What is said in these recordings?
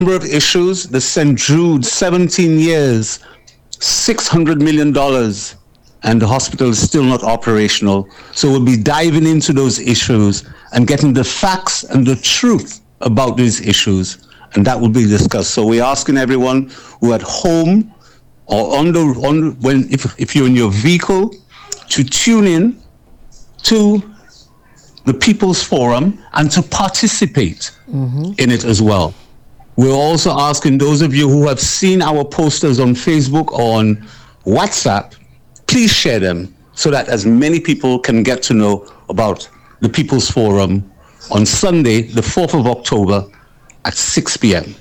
number of issues. The St. Jude, 17 years, $600 million, and the hospital is still not operational. So we'll be diving into those issues and getting the facts and the truth about these issues, and that will be discussed. So we're asking everyone who at home or if you're in your vehicle, to tune in to the People's Forum and to participate in it as well. We're also asking those of you who have seen our posters on Facebook or on WhatsApp, please share them so that as many people can get to know about the People's Forum on Sunday, the 4th of October at 6 p.m.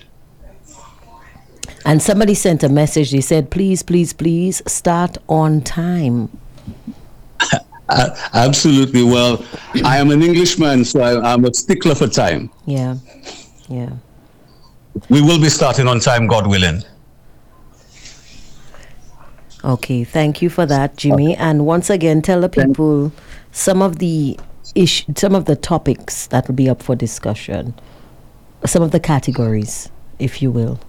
And somebody sent a message. They said, please, please, please start on time. Absolutely. Well, I am an Englishman, so I'm a stickler for time. Yeah. We will be starting on time, God willing. Okay, thank you for that, Jimmy. And once again, tell the people some of the topics that will be up for discussion, some of the categories, if you will.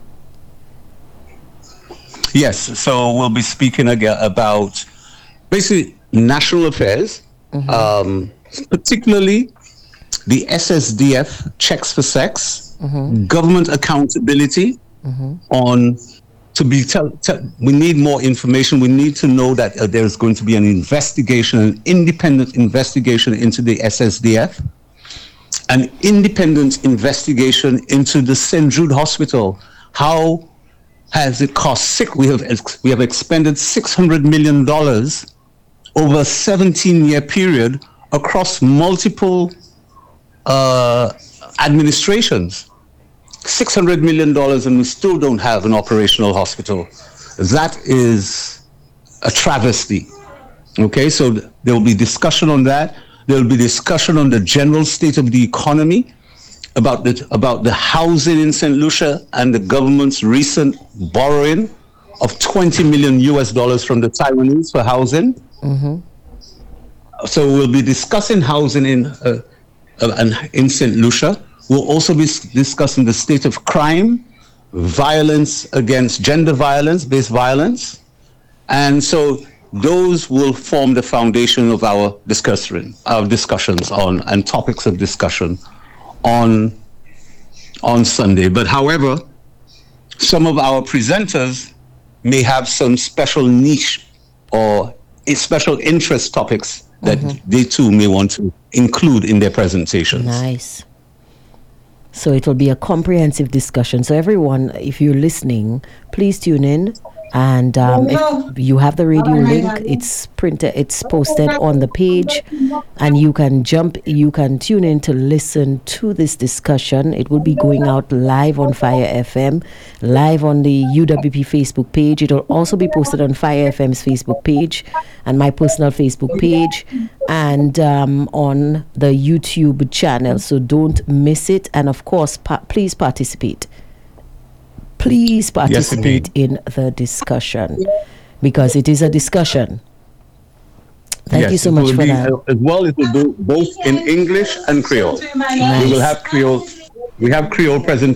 Yes, so we'll be speaking again about basically national affairs, particularly the SSDF checks for sex, government accountability on we need more information. We need to know that there's going to be an investigation, an independent investigation into the SSDF, an independent investigation into the St. Jude Hospital. How has it cost we have expended $600 million over a 17-year period across multiple administrations. $600 million, and we still don't have an operational hospital. That is a travesty. Okay, so there will be discussion on that. There will be discussion on the general state of the economy, about the housing in St. Lucia and the government's recent borrowing of $20 million from the Taiwanese for housing. So we'll be discussing housing in St. Lucia. We'll also be discussing the state of crime, violence against gender violence, based violence. And so those will form the foundation of our discussions on and topics of discussion on Sunday. But however, some of our presenters may have some special niche or special interest topics that they too may want to include in their presentations. Nice. So it will be a comprehensive discussion. So everyone, if you're listening, please tune in. And if you have the radio link, it's posted on the page, and you can tune in to listen to this discussion. It will be going out live on Fire FM, live on the UWP Facebook page. It will also be posted on Fire FM's Facebook page and my personal Facebook page, and on the YouTube channel. So don't miss it. And of course, please participate. Please participate in the discussion, because it is a discussion. Thank you so much for that. As well, it will do both in English and Creole. Nice. We will have Creole. We have Creole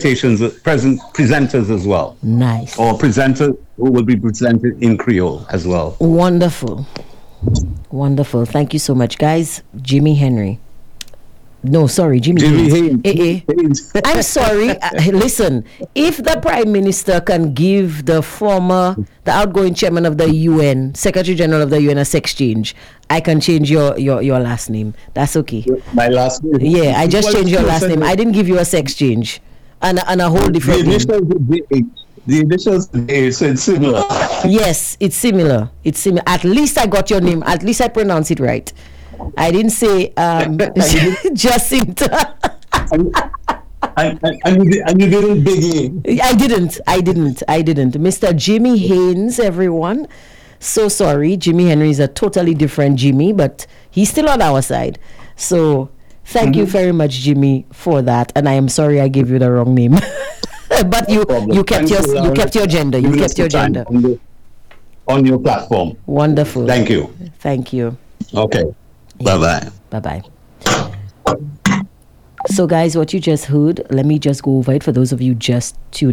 presenters as well. Nice. Or presenters who will be presented in Creole as well. Wonderful. Wonderful. Thank you so much, guys. Jimmy Henry. No, sorry, Jimmy Haynes. I'm sorry. Listen, if the Prime Minister can give the outgoing chairman of the UN, Secretary General of the UN, a sex change, I can change your last name. That's okay. My last name? Yeah, I just changed your last name. I didn't give you a sex change and a whole different name. The initials, so it's similar. Yes, it's similar. At least I got your name. At least I pronounced it right. I didn't say Jacinta. And you didn't begin. I didn't. Mr. Jimmy Haynes, everyone. So sorry. Jimmy Henry is a totally different Jimmy, but he's still on our side. So thank you very much, Jimmy, for that. And I am sorry I gave you the wrong name. But you kept your gender. You kept your gender. On your platform. Wonderful. Thank you. Thank you. Okay. Bye-bye. Bye-bye. So, guys, what you just heard, let me just go over it for those of you just tuned